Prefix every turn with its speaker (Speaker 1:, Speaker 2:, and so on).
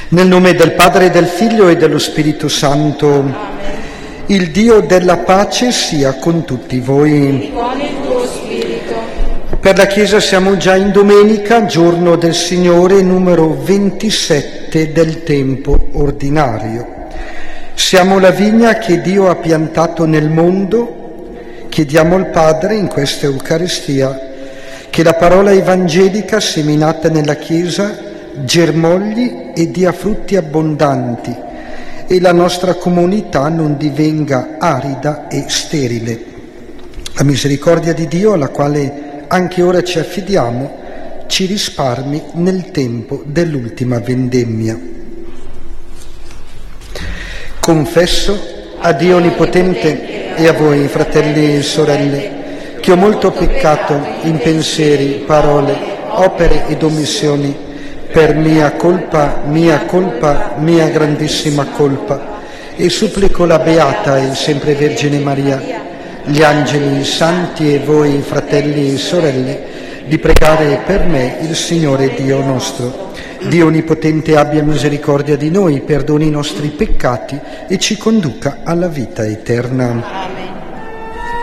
Speaker 1: Nel nome del Padre, del Figlio e dello Spirito Santo. Amen. Il Dio della pace sia con tutti voi.
Speaker 2: E con il tuo spirito.
Speaker 1: Per la Chiesa siamo già in domenica, giorno del Signore, numero 27 del tempo ordinario. Siamo la vigna che Dio ha piantato nel mondo. Chiediamo al Padre in questa Eucaristia che la parola evangelica seminata nella Chiesa germogli e dia frutti abbondanti e la nostra comunità non divenga arida e sterile. La misericordia di Dio, alla quale anche ora ci affidiamo, ci risparmi nel tempo dell'ultima vendemmia. Confesso a Dio Onnipotente e a voi, fratelli e sorelle, che ho molto peccato in pensieri, parole, opere ed omissioni, per mia colpa, mia grandissima colpa, e supplico la Beata e sempre Vergine Maria, gli angeli, i santi e voi, fratelli e sorelle, di pregare per me il Signore Dio nostro. Dio Onnipotente abbia misericordia di noi, perdoni i nostri peccati e ci conduca alla vita eterna.